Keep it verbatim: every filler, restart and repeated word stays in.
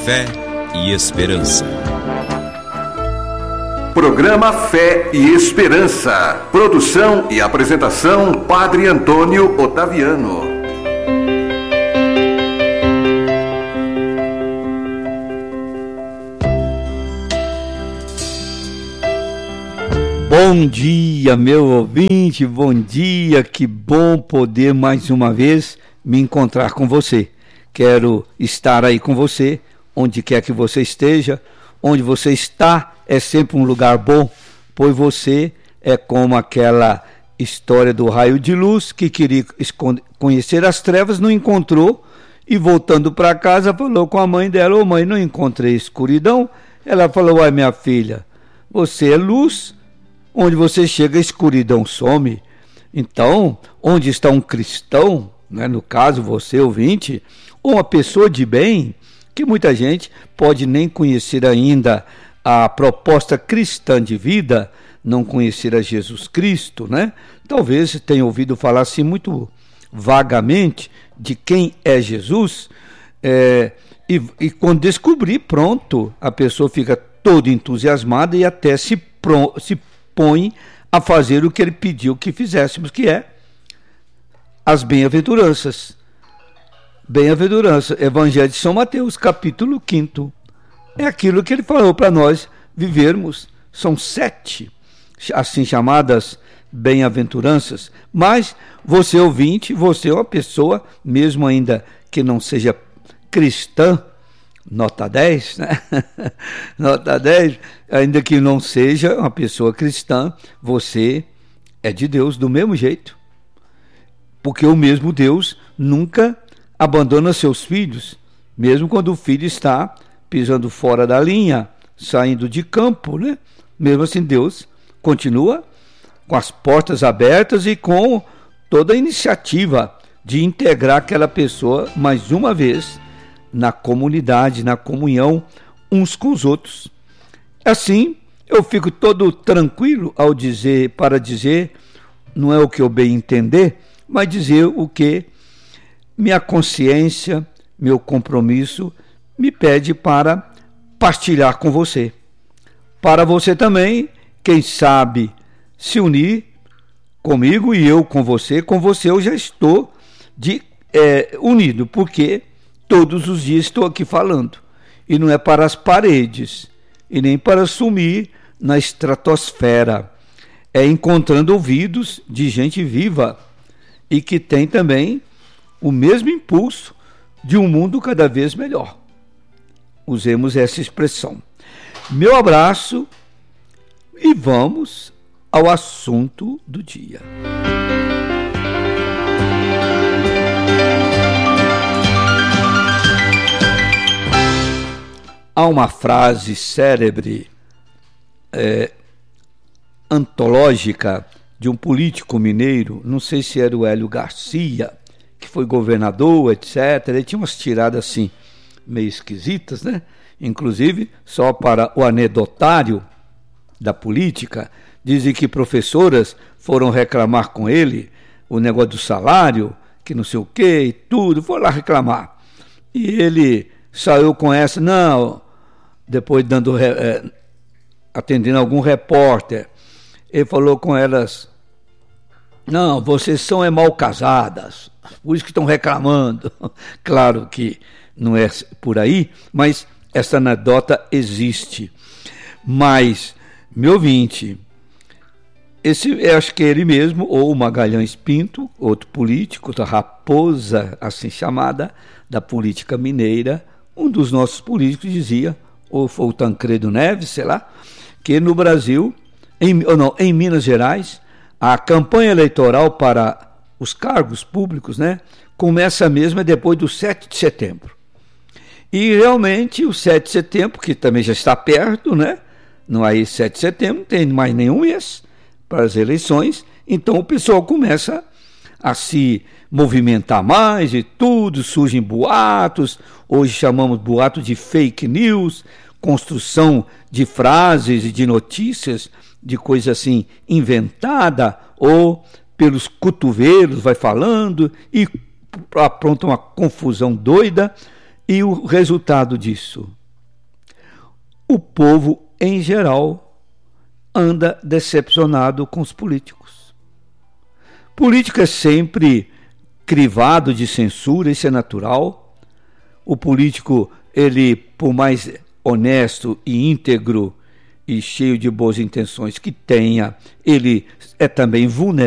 Fé e Esperança. Programa Fé e Esperança. Produção e apresentação, Padre Antônio Otaviano. Bom dia, meu ouvinte, bom dia, que bom poder mais uma vez me encontrar com você. Quero estar aí com você, onde quer que você esteja. Onde você está é sempre um lugar bom, pois você é como aquela história do raio de luz que queria conhecer as trevas, não encontrou, e voltando para casa falou com a mãe dela: ô mãe, não encontrei escuridão. Ela falou: uai, minha filha, você é luz, onde você chega a escuridão some. Então, onde está um cristão, né, no caso você ouvinte, ou uma pessoa de bem, que muita gente pode nem conhecer ainda a proposta cristã de vida, não conhecer a Jesus Cristo, né? Talvez tenha ouvido falar assim muito vagamente de quem é Jesus, é, e, e quando descobrir, pronto, a pessoa fica toda entusiasmada e até se, pro, se põe a fazer o que ele pediu que fizéssemos, que é as bem-aventuranças. Bem-aventurança, Evangelho de São Mateus, capítulo quinto. É aquilo que ele falou para nós vivermos. São sete, assim chamadas bem-aventuranças. Mas você ouvinte, você é uma pessoa, mesmo ainda que não seja cristã, nota dez, né? Nota dez, ainda que não seja uma pessoa cristã, você é de Deus do mesmo jeito. Porque o mesmo Deus nunca abandona seus filhos, mesmo quando o filho está pisando fora da linha, saindo de campo, né? Mesmo assim, Deus continua com as portas abertas e com toda a iniciativa de integrar aquela pessoa mais uma vez na comunidade, na comunhão uns com os outros. Assim, eu fico todo tranquilo ao dizer, para dizer, não é o que eu bem entender, mas dizer o que minha consciência, meu compromisso me pede para partilhar com você. Para você também, quem sabe, se unir comigo e eu com você. Com você eu já estou de, é, unido, porque todos os dias estou aqui falando. E não é para as paredes, e nem para sumir na estratosfera. É encontrando ouvidos de gente viva e que tem também o mesmo impulso de um mundo cada vez melhor. Usemos essa expressão. Meu abraço e vamos ao assunto do dia. Há uma frase célebre, é, antológica, de um político mineiro, não sei se era o Hélio Garcia, que foi governador, etcétera. Ele tinha umas tiradas assim, meio esquisitas, né? Inclusive, só para o anedotário da política, dizem que professoras foram reclamar com ele o negócio do salário, que não sei o quê e tudo, foram lá reclamar. E ele saiu com essa, não, depois dando, é, atendendo algum repórter, ele falou com elas: não, vocês são é mal casadas, por isso que estão reclamando. Claro que não é por aí, mas essa anedota existe. Mas, meu ouvinte, esse, eu acho que é ele mesmo, ou o Magalhães Pinto, outro político, outra raposa assim chamada, da política mineira, um dos nossos políticos dizia, ou foi o Tancredo Neves, sei lá, que no Brasil, em, ou não, em Minas Gerais, a campanha eleitoral para os cargos públicos, né, começa mesmo depois do sete de setembro. E realmente o sete de setembro, que também já está perto, né, não é sete de setembro, não tem mais nenhum mês para as eleições, então o pessoal começa a se movimentar mais e tudo, surgem boatos, hoje chamamos boato de fake news, construção de frases e de notícias, de coisa assim inventada, ou pelos cotovelos vai falando e apronta uma confusão doida, E o resultado disso? O povo, em geral, anda decepcionado com os políticos. Político é sempre crivado de censura, isso é natural. O político, ele, por mais honesto e íntegro e cheio de boas intenções que tenha, ele é também vulnerável